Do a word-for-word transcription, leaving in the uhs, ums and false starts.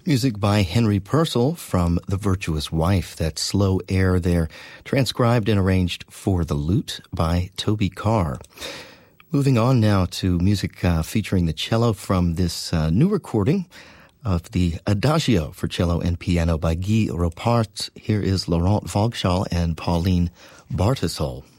Music by Henry Purcell from The Virtuous Wife, that slow air there, transcribed and arranged for the lute by Toby Carr. Moving on now to music uh, featuring the cello from this uh, new recording of the Adagio for cello and piano by Guy Ropart. Here is Laurent Vauxhall and Pauline Bartasol.